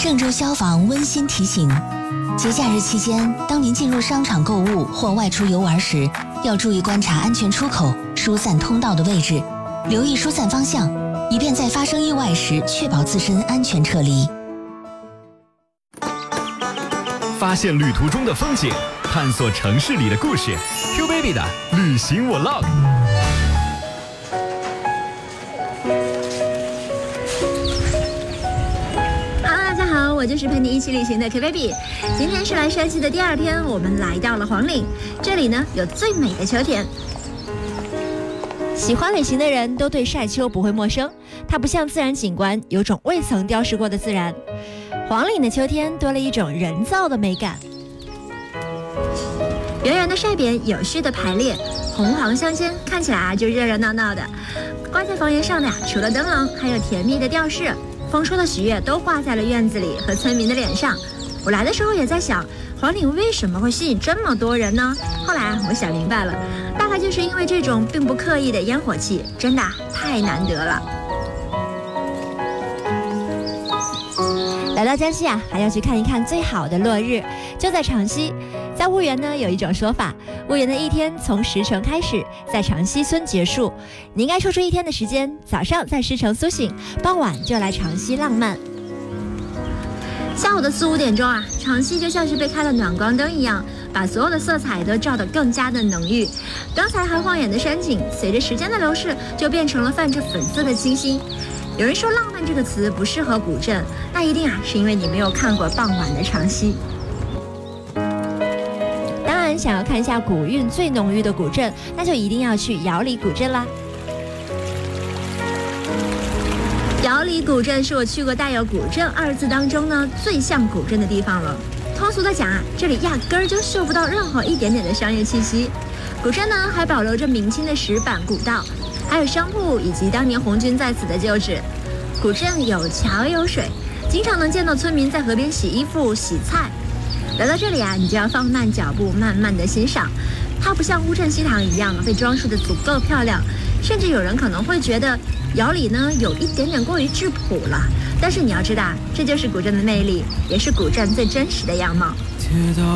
郑州消防温馨提醒：节假日期间，当您进入商场购物或外出游玩时，要注意观察安全出口、疏散通道的位置，留意疏散方向，以便在发生意外时确保自身安全撤离。 发现旅途中的风景，探索城市里的故事。Q Baby 的旅行我 log。 我就是陪你一起旅行的 Q Baby。今天是来山西的第2天，我们来到了黄岭，这里呢有最美的秋田。喜欢旅行的人都对晒秋不会陌生，它不像自然景观，有种未曾雕饰过的自然。黄岭的秋天多了一种人造的美感，圆圆的晒匾有序的排列，红黄相间，看起来就热热闹闹的。挂在房檐上的除了灯笼，还有甜蜜的吊饰。丰收的喜悦都画在了院子里和村民的脸上。我来的时候也在想，黄岭为什么会吸引这么多人呢？后来我想明白了，大概就是因为这种并不刻意的烟火气，真的太难得了。来到江西啊，还要去看一看最好的落日，就在长溪。在婺源呢，有一种说法，婺源的一天从石城开始，在长溪村结束。你应该抽出一天的时间，早上在石城苏醒，傍晚就来长溪浪漫。下午的4、5点钟啊，长溪就像是被开了暖光灯一样，把所有的色彩都照得更加的浓郁。刚才还晃眼的山景，随着时间的流逝，就变成了泛着粉色的清新。有人说浪漫这个词不适合古镇，那一定啊是因为你没有看过傍晚的长溪。当然，想要看一下古韵最浓郁的古镇，那就一定要去瑶里古镇啦。瑶里古镇是我去过带有古镇2字当中呢最像古镇的地方了。通俗的讲啊，这里压根儿就嗅不到任何一点点的商业气息。古镇呢还保留着明清的石板古道，还有商铺以及当年红军在此的旧址。古镇有桥有水，经常能见到村民在河边洗衣服洗菜。来到这里啊，你就要放慢脚步，慢慢的欣赏。它不像乌镇西塘一样被装饰的足够漂亮，甚至有人可能会觉得瑶里呢有一点点过于质朴了。但是你要知道，这就是古镇的魅力，也是古镇最真实的样貌。